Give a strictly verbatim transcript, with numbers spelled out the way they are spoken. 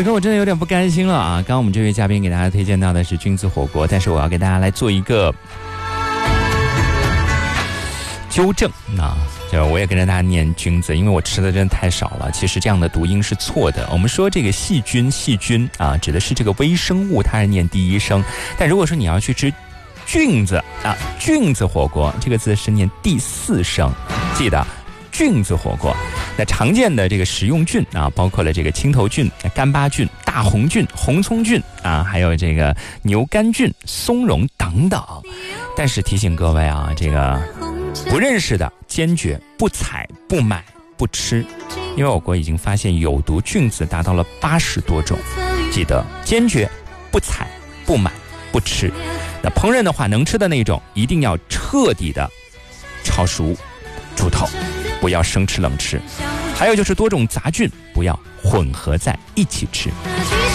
此刻我真的有点不甘心了啊！刚刚我们这位嘉宾给大家推荐到的是菌子火锅，但是我要给大家来做一个纠正啊，就我也跟着大家念菌子，因为我吃的真的太少了。其实这样的读音是错的。我们说这个细菌，细菌啊，指的是这个微生物，它是念第一声。但如果说你要去吃菌子啊，菌子火锅这个字是念第四声，记得菌子火锅。那常见的这个食用菌啊，包括了这个青头菌、干巴菌、大红菌、红葱菌啊，还有这个牛肝菌、松茸等等。但是提醒各位啊，这个不认识的坚决不采、不买、不吃，因为我国已经发现有毒菌子达到了八十多种。记得坚决不采、不买、不吃。那烹饪的话，能吃的那种一定要彻底的炒熟、煮透，不要生吃冷吃。还有就是多种杂菌不要混合在一起吃。